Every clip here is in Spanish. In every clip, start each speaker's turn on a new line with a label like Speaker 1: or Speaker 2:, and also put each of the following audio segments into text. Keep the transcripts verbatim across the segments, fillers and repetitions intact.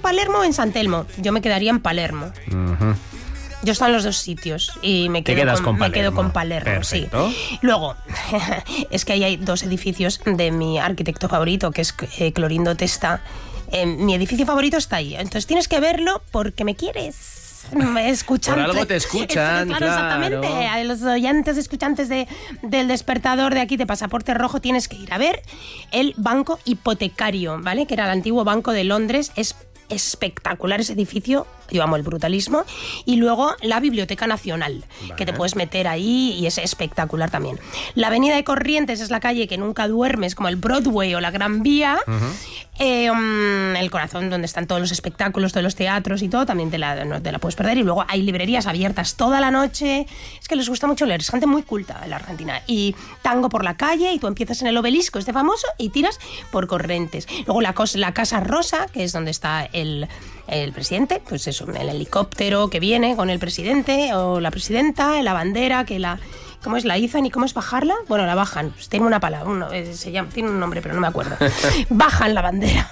Speaker 1: Palermo o en San Telmo? Yo me quedaría en Palermo. Uh-huh. Yo estoy en los dos sitios y me quedo, con, con me quedo con Palermo. Perfecto. Sí. Luego, es que ahí hay dos edificios de mi arquitecto favorito, que es eh, Clorindo Testa. Eh, mi edificio favorito está ahí. Entonces tienes que verlo porque me quieres. Me escuchan.
Speaker 2: Por algo te escuchan,
Speaker 1: es, claro,
Speaker 2: claro.
Speaker 1: Exactamente. A los oyentes escuchantes de, del Despertador de aquí de Pasaporte Rojo tienes que ir a ver el Banco Hipotecario, ¿vale? Que era el antiguo Banco de Londres. Es espectacular ese edificio, yo amo el brutalismo, y luego la Biblioteca Nacional, vale, que te puedes meter ahí y es espectacular también. La Avenida de Corrientes es la calle que nunca duermes, como el Broadway o la Gran Vía. Uh-huh. eh, um, el corazón donde están todos los espectáculos, todos los teatros y todo, también te la, no te la puedes perder. Y luego hay librerías abiertas toda la noche. Es que les gusta mucho leer, es gente muy culta en la Argentina. Y tango por la calle, y tú empiezas en el Obelisco, este famoso, y tiras por Corrientes. Luego la, cos, la Casa Rosa, que es donde está el, el presidente, pues eso, el helicóptero que viene con el presidente o la presidenta, la bandera, que la... ¿Cómo es? ¿La izan y cómo es bajarla? Bueno, la bajan. Pues tiene una palabra, uno, eh, se llama, tiene un nombre, pero no me acuerdo. Bajan la bandera.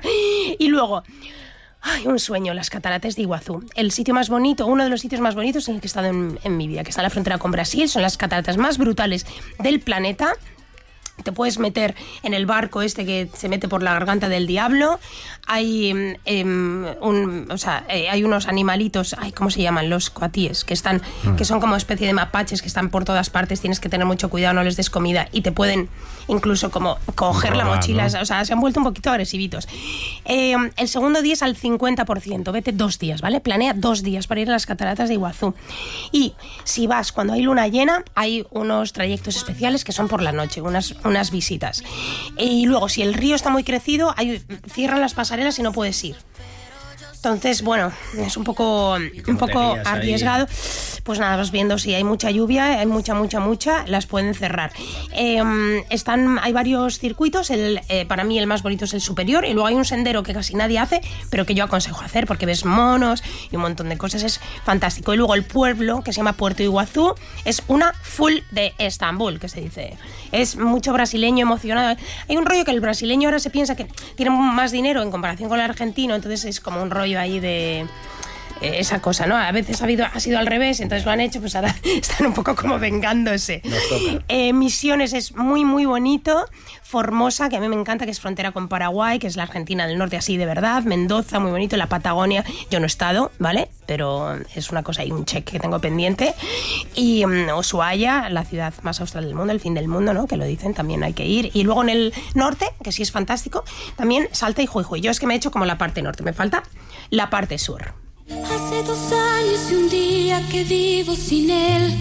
Speaker 1: Y luego... Ay, un sueño, las cataratas de Iguazú. El sitio más bonito, uno de los sitios más bonitos en el que he estado en, en mi vida, que está en la frontera con Brasil. Son las cataratas más brutales del planeta. Te puedes meter en el barco este que se mete por la garganta del diablo. Hay eh, un, o sea, eh, hay unos animalitos, ay, ¿cómo se llaman? Los coatíes, que están, mm. que son como especie de mapaches que están por todas partes. Tienes que tener mucho cuidado, no les des comida y te pueden incluso como coger Robar, la mochila, ¿no? O sea, se han vuelto un poquito agresivitos. Eh, el segundo día es al cincuenta por ciento. Vete dos días, ¿vale? Planea dos días para ir a las cataratas de Iguazú. Y si vas cuando hay luna llena, hay unos trayectos especiales que son por la noche, unas unas visitas. Y luego, si el río está muy crecido, hay, cierran las pasarelas y no puedes ir. Entonces, bueno, es un poco, un poco arriesgado. Ahí? Pues nada, vas viendo si hay mucha lluvia, hay mucha, mucha, mucha, las pueden cerrar. Eh, están, hay varios circuitos, el, eh, para mí el más bonito es el superior, y luego hay un sendero que casi nadie hace, pero que yo aconsejo hacer porque ves monos y un montón de cosas, es fantástico. Y luego el pueblo, que se llama Puerto Iguazú, es una full de Estambul, que se dice. Es mucho brasileño emocionado. Hay un rollo que el brasileño ahora se piensa que tiene más dinero en comparación con el argentino, entonces es como un rollo ahí de eh, esa cosa, ¿no? A veces ha, habido, ha sido al revés, entonces lo han hecho, pues ahora están un poco como vengándose. Eh, Misiones es muy, muy bonito. Formosa, que a mí me encanta, que es frontera con Paraguay, que es la Argentina del norte así de verdad. Mendoza, muy bonito. La Patagonia, yo no he estado, ¿vale? Pero es una cosa y un check que tengo pendiente. Y um, Ushuaia, la ciudad más austral del mundo, el fin del mundo, ¿no? Que lo dicen, también hay que ir. Y luego en el norte, que sí es fantástico, también Salta y Jujuy. Yo es que me he hecho como la parte norte, me falta la parte sur.
Speaker 3: Hace dos años y un día que vivo sin él.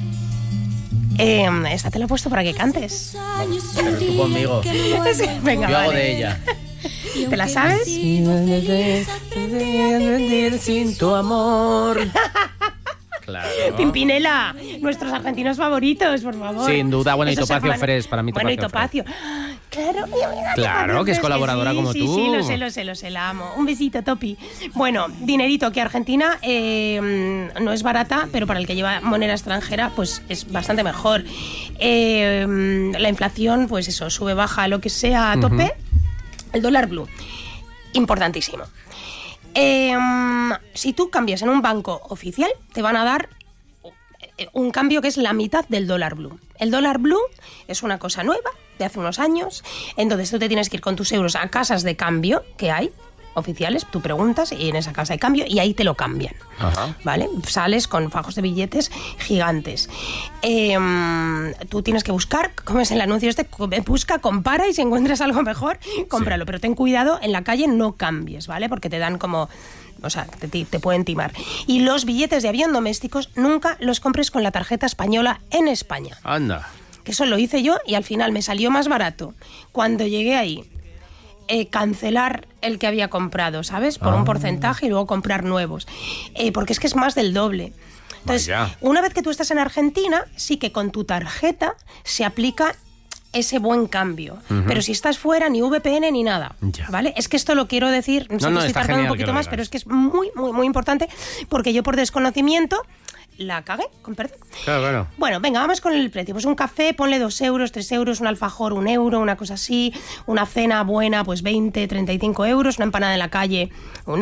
Speaker 1: Eh, esta te la he puesto para que cantes.
Speaker 2: Pero tú conmigo.
Speaker 1: Venga,
Speaker 2: yo hago
Speaker 1: vale.
Speaker 2: de ella.
Speaker 1: ¿Te la sabes?
Speaker 2: Sin tu amor. Claro.
Speaker 1: Pimpinela, nuestros argentinos favoritos, por favor.
Speaker 2: Sin duda, bueno, y
Speaker 1: Esos
Speaker 2: Topacio
Speaker 1: hermanos...
Speaker 2: Fres, para mí
Speaker 1: Bueno, y
Speaker 2: Topacio
Speaker 1: Topacio. Claro, mira, mira,
Speaker 2: claro, que es colaboradora
Speaker 1: que sí,
Speaker 2: como
Speaker 1: sí,
Speaker 2: tú.
Speaker 1: Sí, lo sé, lo sé, lo sé, la amo. Un besito, Topi. Bueno, dinerito, que Argentina eh, no es barata, pero para el que lleva moneda extranjera, pues es bastante mejor. Eh, la inflación, pues eso, sube, baja, lo que sea, a tope. Uh-huh. El dólar blue, importantísimo. Eh, si tú cambias en un banco oficial, te van a dar un cambio que es la mitad del dólar blue. El dólar blue es una cosa nueva de hace unos años, entonces tú te tienes que ir con tus euros a casas de cambio que hay oficiales, tú preguntas y en esa casa hay cambio y ahí te lo cambian. Ajá. ¿Vale? Sales con fajos de billetes gigantes. Eh, tú tienes que buscar, como es el anuncio este, busca, compara y si encuentras algo mejor, cómpralo. Sí. Pero ten cuidado, en la calle no cambies, ¿vale? Porque te dan como... O sea, te, te pueden timar. Y los billetes de avión domésticos nunca los compres con la tarjeta española en España.
Speaker 2: Anda.
Speaker 1: Que eso lo hice yo y al final me salió más barato. Cuando llegué ahí, eh, cancelar el que había comprado, ¿sabes? Por ah. un porcentaje y luego comprar nuevos. Eh, porque es que es más del doble. Entonces, Vaya. Una vez que tú estás en Argentina, sí que con tu tarjeta se aplica ese buen cambio. Uh-huh. Pero si estás fuera, ni V P N ni nada, ya. ¿Vale? Es que esto lo quiero decir, no, sé no, que estoy tardando un poquito más, pero es que es muy, muy, muy importante, porque yo por desconocimiento la cagué, con perdón.
Speaker 2: Claro, claro.
Speaker 1: Bueno, venga, vamos con el precio. Pues un café, ponle dos euros, tres euros, un alfajor, un euro, una cosa así, una cena buena, pues veinte, treinta y cinco euros, una empanada en la calle, un